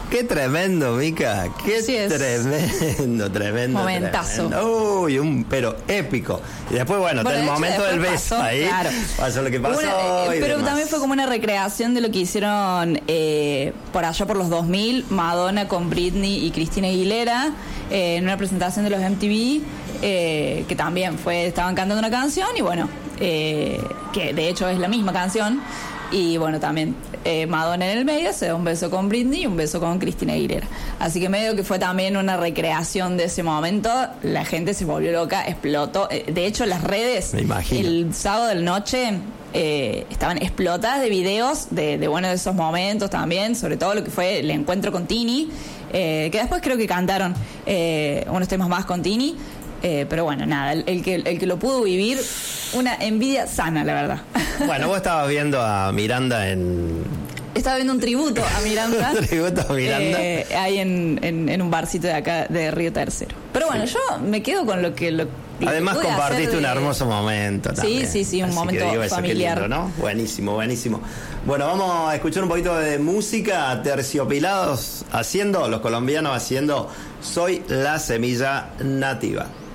Qué tremendo, Mica. Qué tremendo. Momentazo. Tremendo. Uy, pero épico. Y después, bueno está el momento del beso. Ahí claro. pasó lo que pasó. Pero demás. también fue como una recreación de lo que hicieron por allá por los 2000, Madonna con Britney y Christina Aguilera, en una presentación de los MTV, que también estaban cantando una canción y bueno, que de hecho es la misma canción. Y bueno, también Madonna en el medio se da un beso con Britney y un beso con Christina Aguilera. Así que medio que fue también una recreación de ese momento. La gente se volvió loca, explotó. De hecho, las redes el sábado de la noche estaban explotadas de videos de esos momentos también, sobre todo lo que fue el encuentro con Tini, que después creo que cantaron unos temas más con Tini. Pero bueno, nada, el que lo pudo vivir, una envidia sana, la verdad. Bueno, vos estabas viendo a Miranda Estaba viendo un tributo a Miranda. Un tributo a Miranda. Ahí en un barcito de acá, de Río Tercero. Pero bueno, yo me quedo con lo que además compartiste un hermoso momento también. Sí, un momento familiar. Lindo, ¿no? Buenísimo. Bueno, vamos a escuchar un poquito de música. Terciopilados los colombianos haciendo Soy la Semilla Nativa.